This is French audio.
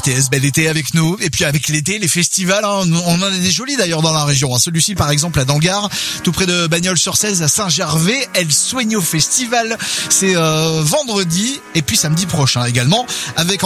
BTS, bel été avec nous. Et puis avec l'été, les festivals, hein, on en a des jolis d'ailleurs dans la région. Hein. Celui-ci par exemple à Dangar, tout près de Bagnols-sur-Cèze, à Saint-Gervais, El Sueño Festival. C'est vendredi et puis samedi prochain également, avec